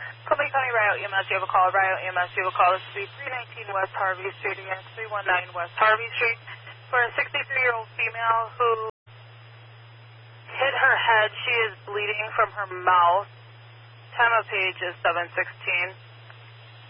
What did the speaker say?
Columbia County Rio EMS, you have a call. Rio EMS, you have a call. This is 319 West Harvey Street again, 319 West Harvey Street. For a 63-year-old female who hit her head, she is bleeding from her mouth. Time of page is 7:16.